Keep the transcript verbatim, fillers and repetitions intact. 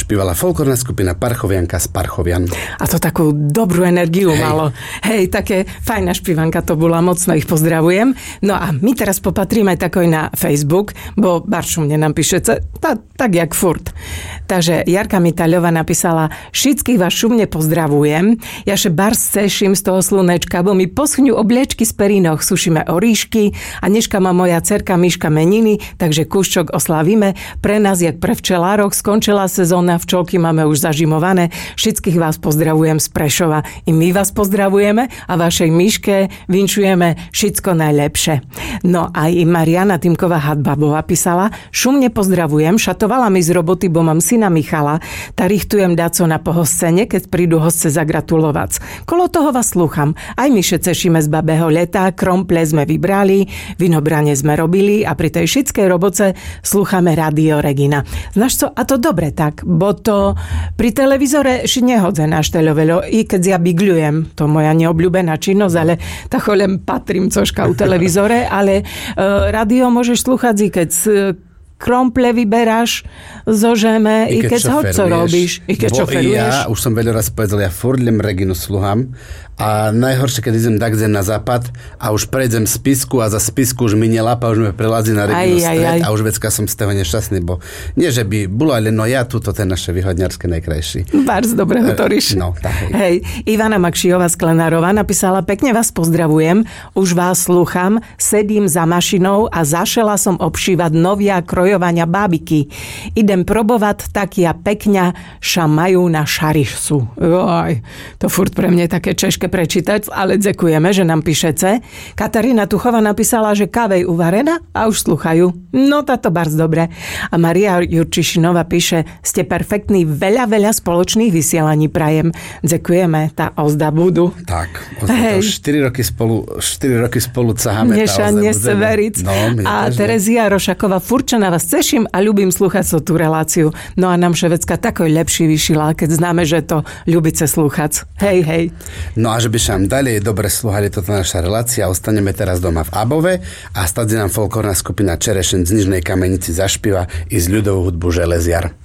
špívala folklórna skupina Parchovianka z Parchovian. A to takú dobrú energiu Hej. malo. Hej, také fajná špívanka to bola, mocno ich pozdravujem. No a my teraz popatríme takoj na Facebook, bo Baršu mne nám píše, tak, tak jak furt. Takže Jarka Mitaľová napísala, všetkých vás šumne pozdravujem. Ja še bar ceším z toho slunečka, bo mi poschňu obliečky z perínoch, sušíme oríšky a dneška má moja dcerka Miška meniny, takže kúščok oslavíme. Pre nás, jak pre včelároch, skončila sezóna, včelky máme už zažimované. Všetkých vás pozdravujem z Prešova. I my vás pozdravujeme a vašej Miške vinčujeme všetko najlepšie. No a i Mariana Týmková Hadbabová písala, šumne pozdravujem, šatovala mi z roboty, bo mám syna Michala, tá richtujem daco na pohoscene, keď prídu hostce zagratulovať. Kolo toho vás slúcham. Aj my še cešíme z babého leta, kromple sme vybrali, vinobranie sme robili a pri tej všetkej roboce slúchame Radio Regina. Znaš co? A to dobre tak, bo to pri televízore ši nehodze náš telovelo, i keď ja bigľujem, to moja neobľúbená činnosť, ale tak len patrím cožka u televízore, ale uh, radio môžeš slúchať, keď kromple vyberáš zo žeme, i, i keď hoď co robíš. I keď šoferuješ. Ja už som veľa raz povedal, ja furdlem Reginu sluhám a najhoršie, keď idem takzem na západ a už prejdem z Spisku a za Spisku už mi nelapa, už mi prelazí na Reginu aj, stred aj, aj. a už vecka som z toho nešťastný, bo nie, že by bolo, ale no ja tuto ten naše východňarské najkrajší. Bardzo dobre hotoríš. No, tak. Hej. Hej, Ivana Makšijová Sklenárová napísala, pekne vás pozdravujem, už vás slúcham, sedím za mašinou a zašela som obšívať novia krojovania bábiky. Idem probovať, tak ja pekňa ša majú na šarišu. Joj, to furt pre mne také češké prečítať, ale ďakujeme, že nám píšete. Katarína Tuchová napísala, že kávej uvarená a už slúchajú. No táto barz dobre. A Maria Jurčišinová píše, ste perfektní, veľa, veľa spoločných vysielaní prajem. Ďakujeme, tá ozda budú. Tak, ozda to štyri roky spolu, štyri roky spolu caháme. Neša neseveric. No, a Terezia Rošaková, furča na vás teším a ľubím slúchať tú reláciu. No a nám Ševecka takoj lepší vyšila, keď známe, že to ľubíte slúchať. Hej, hej. No a že by sa nám ďalej dobre slúhali toto naša relácia, ostaneme teraz doma v Above a stade nám folklórna skupina Čerešen z Nižnej Kamenici zašpíva i z ľudovú hudbu Železiar.